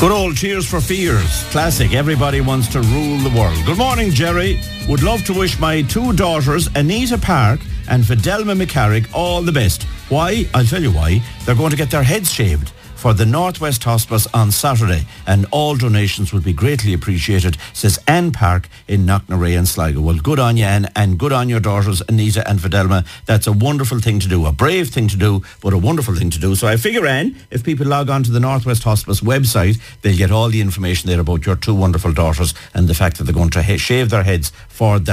Good old Cheers for Fears. Classic. Everybody wants to rule the world. Good morning, Jerry. Would love to wish my two daughters, Anita Park and Fidelma McCarrick, all the best. Why? I'll tell you why. They're going to get their heads shaved for the Northwest Hospice on Saturday, and all donations would be greatly appreciated, says Anne Park in Knocknarea and Sligo. Well, good on you, Anne, and good on your daughters, Anita and Fidelma. That's a wonderful thing to do, a brave thing to do, but a wonderful thing to do. So I figure, Anne, if people log on to the Northwest Hospice website, they'll get all the information there about your two wonderful daughters and the fact that they're going to shave their heads for that